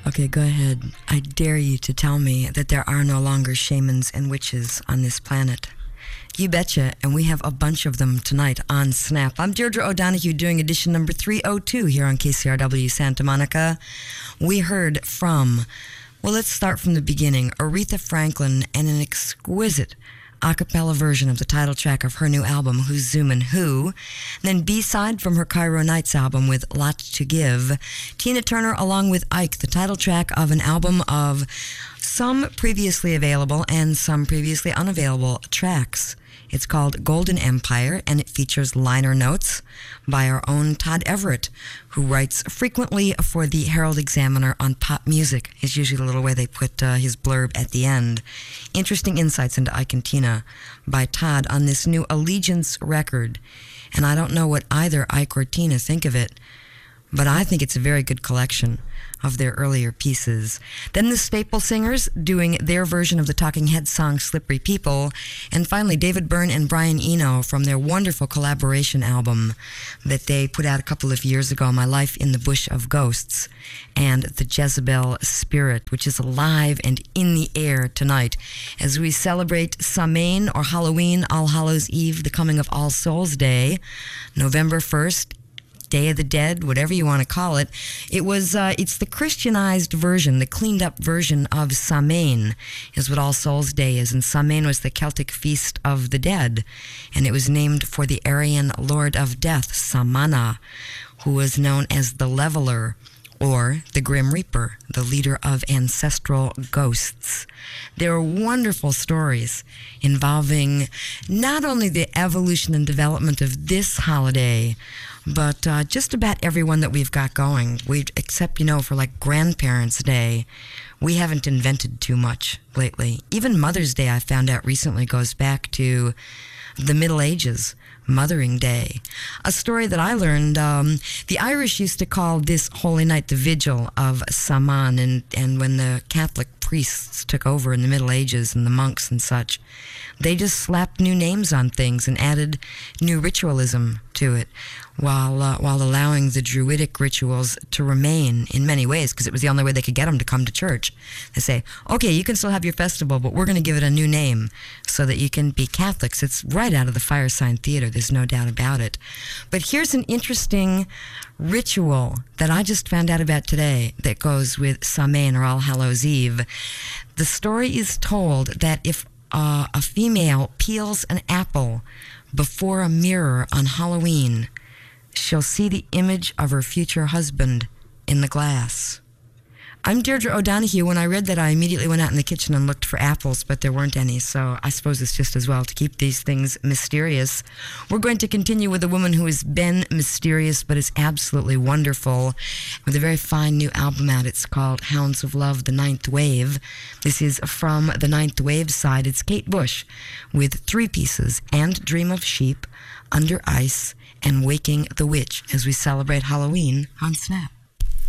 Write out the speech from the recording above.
Okay, go ahead. I dare you to tell me that there are no longer shamans and witches on this planet. You betcha, and we have a bunch of them tonight on Snap. I'm Deirdre O'Donoghue doing edition number 302 here on KCRW Santa Monica. We heard from, well, let's start from the beginning, Aretha Franklin and an exquisite a cappella version of the title track of her new album, Who's Zoomin' Who. Then B-side from her Cairo Nights album with Lot to Give. Tina Turner along with Ike, the title track of an album of some previously available and some previously unavailable tracks. It's called Golden Empire, and it features liner notes by our own Todd Everett, who writes frequently for the Herald Examiner on pop music. Is usually the little way they put his blurb at the end. Interesting insights into Ike and Tina by Todd on this new Allegiance record. And I don't know what either Ike or Tina think of it, but I think it's a very good collection of their earlier pieces. Then the Staple Singers doing their version of the Talking Heads song Slippery People. And finally, David Byrne and Brian Eno from their wonderful collaboration album that they put out a couple of years ago, My Life in the Bush of Ghosts, and The Jezebel Spirit, which is alive and in the air tonight as we celebrate Samhain or Halloween, All Hallows Eve, the coming of All Souls Day, November 1st, Day of the Dead, whatever you want to call it. It's the Christianized version, the cleaned up version of Samhain is what All Souls Day is. And Samhain was the Celtic feast of the dead. And it was named for the Aryan Lord of Death, Samana, who was known as the Leveler, or the Grim Reaper, the leader of ancestral ghosts. There are wonderful stories involving not only the evolution and development of this holiday, but just about everyone that we've got going. Except, for like Grandparents' Day, we haven't invented too much lately. Even Mother's Day, I found out recently, goes back to the Middle Ages. Mothering Day. A story that I learned, the Irish used to call this holy night the Vigil of Samhain, and when the Catholic priests took over in the Middle Ages and the monks and such, they just slapped new names on things and added new ritualism to it while allowing the Druidic rituals to remain in many ways, because it was the only way they could get them to come to church. They say, okay, you can still have your festival, but we're going to give it a new name so that you can be Catholics. It's right out of the Firesign Theater, there's no doubt about it. But here's an interesting ritual that I just found out about today that goes with Samhain or All Hallows Eve. The story is told that if a female peels an apple before a mirror on Halloween, she'll see the image of her future husband in the glass. I'm Deirdre O'Donoghue. When I read that, I immediately went out in the kitchen and looked for apples, but there weren't any, so I suppose it's just as well to keep these things mysterious. We're going to continue with a woman who has been mysterious, but is absolutely wonderful, with a very fine new album out. It's called Hounds of Love, The Ninth Wave. This is from the Ninth Wave side. It's Kate Bush with 3 pieces, And Dream of Sheep, Under Ice, and Waking the Witch, as we celebrate Halloween on Snap.